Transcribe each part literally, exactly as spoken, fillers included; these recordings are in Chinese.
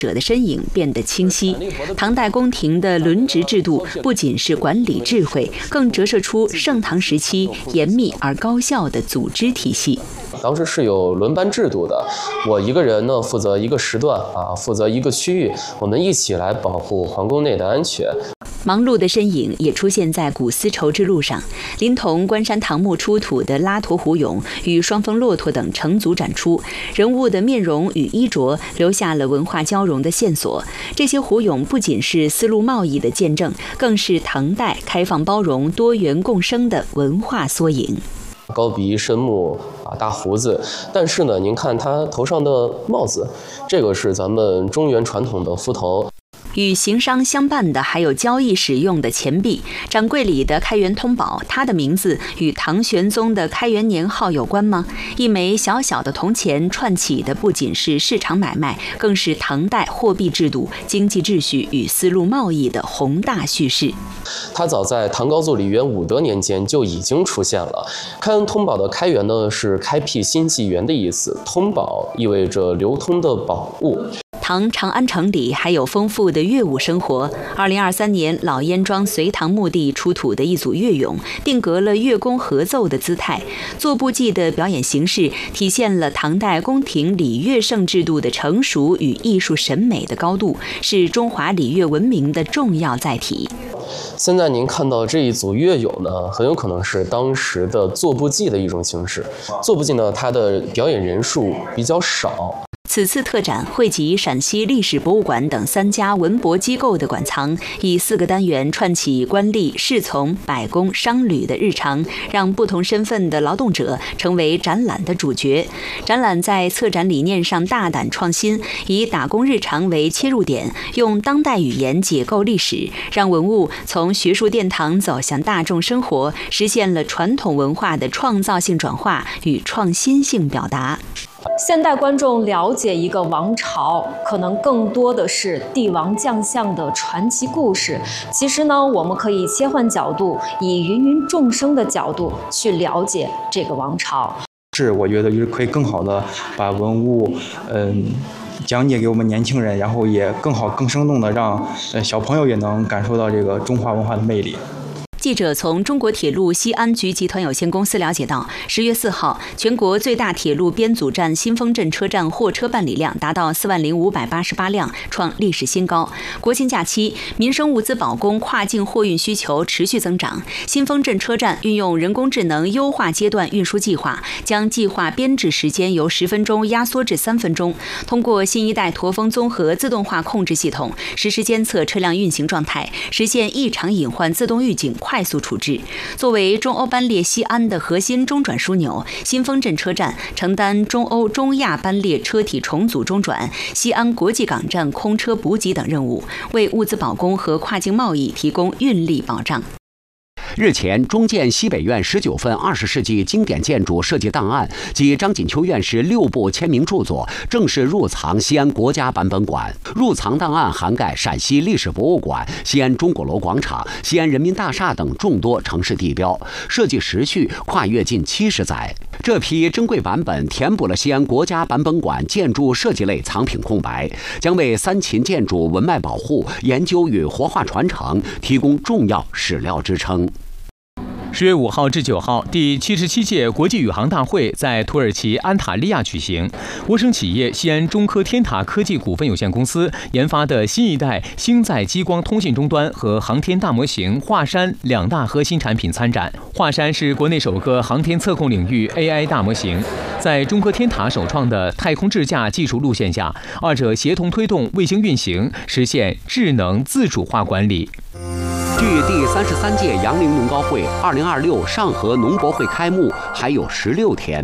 者的身影变得清晰。唐代宫廷的轮值制度不仅是管理智慧，更折射出盛唐时期严密而高效的组织体系。 当时是有轮班制度的，我一个人呢负责一个时段啊，负责一个区域，我们一起来保护皇宫内的安全。 忙碌的身影也出现在古丝绸之路上，临潼关山唐墓出土的拉驼胡俑与双峰骆驼等成组展出，人物的面容与衣着留下了文化交融的线索。这些胡俑不仅是丝路贸易的见证，更是唐代开放包容、多元共生的文化缩影。 高鼻深目啊，大胡子，但是呢，您看他头上的帽子，这个是咱们中原传统的幞头。 与行商相伴的还有交易使用的钱币。掌柜里的开元通宝，它的名字与唐玄宗的开元年号有关吗？一枚小小的铜钱串起的不仅是市场买卖，更是唐代货币制度、经济秩序与丝路贸易的宏大叙事。 它早在唐高祖李渊武德年间就已经出现了。开元通宝的开元呢，是开辟新纪元的意思，通宝意味着流通的宝物。 唐长安城里还有丰富的乐舞生活。二零二三年，老烟庄隋唐墓地出土的一组乐俑，定格了乐工合奏的姿态。作步祭的表演形式，体现了唐代宫廷礼乐盛制度的成熟与艺术审美的高度，是中华礼乐文明的重要载体。 现在您看到这一组乐俑呢，很有可能是当时的作步祭的一种形式。作步祭呢，它的表演人数比较少。 此次特展汇集陕西历史博物馆等三家文博机构的馆藏，以四个单元串起官吏、侍从、百工、商旅的日常，让不同身份的劳动者成为展览的主角。展览在策展理念上大胆创新，以打工日常为切入点，用当代语言解构历史，让文物从学术殿堂走向大众生活，实现了传统文化的创造性转化与创新性表达。 现代观众了解一个王朝，可能更多的是帝王将相的传奇故事。其实呢，我们可以切换角度，以芸芸众生的角度去了解这个王朝。 是，我觉得就是可以更好的把文物，嗯，讲解给我们年轻人，然后也更好、更生动的让呃小朋友也能感受到这个中华文化的魅力。 记者从中国铁路西安局集团有限公司了解到，十月四号，全国最大铁路编组站新丰镇车站货车办理量达到四万零五百八十八辆，创历史新高。国庆假期，民生物资保供跨境货运需求持续增长。新丰镇车站运用人工智能优化阶段运输计划，将计划编制时间由十分钟压缩至三分钟。通过新一代驼峰综合自动化控制系统，实时监测车辆运行状态，实现异常隐患自动预警。快速处置。作为中欧班列西安的核心中转枢纽，新丰镇车站承担中欧、中亚班列车体重组中转、西安国际港站空车补给等任务，为物资保供和跨境贸易提供运力保障。 日前，中建西北院十九份二十世纪经典建筑设计档案及张锦秋院士六部签名著作正式入藏西安国家版本馆。入藏档案涵盖陕西历史博物馆、西安钟鼓楼广场、西安人民大厦等众多城市地标，设计时序跨越近七十载。这批珍贵版本填补了西安国家版本馆建筑设计类藏品空白，将为三秦建筑文脉保护、研究与活化传承提供重要史料支撑。 十月五号至九号，第七十七届国际宇航大会在土耳其安塔利亚举行。我省企业西安中科天塔科技股份有限公司研发的新一代星载激光通信终端和航天大模型华山两大核心产品参展。华山是国内首个航天测控领域 A I 大模型，在中科天塔首创的太空智驾技术路线下，二者协同推动卫星运行，实现智能自主化管理。 距第三十三届杨凌农高会二零二六上合农博会开幕还有十六天。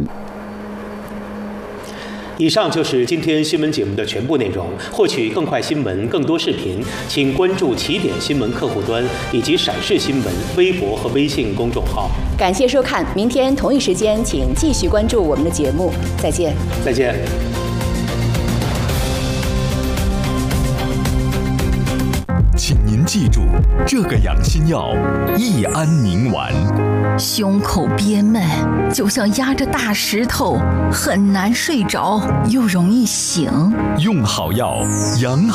以上就是今天新闻节目的全部内容。获取更快新闻、更多视频，请关注起点新闻客户端以及陕视新闻微博和微信公众号。 感谢收看，明天同一时间请继续关注我们的节目。再见。 再见。 请您记住，这个养心药益安宁丸。 胸口憋闷，就像压着大石头，很难睡着，又容易醒。 用好药，养